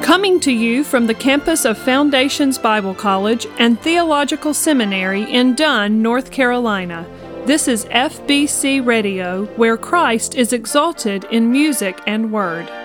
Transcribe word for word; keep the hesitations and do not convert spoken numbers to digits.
Coming to you from the campus of Foundations Bible College and Theological Seminary in Dunn, North Carolina, this is F B C Radio, where Christ is exalted in music and word.